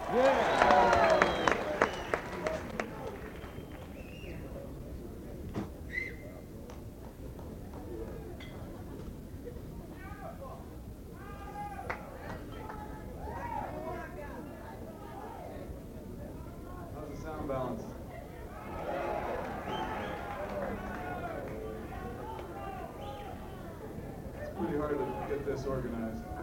How's the sound balance? It's pretty hard to get this organized.